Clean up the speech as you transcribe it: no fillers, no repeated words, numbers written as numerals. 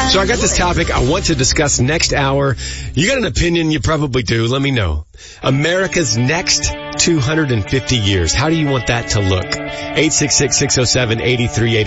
So I got this topic I want to discuss next hour. You got an opinion? You probably do. Let me know. America's next 250 years. How do you want that to look? 866-607-8380.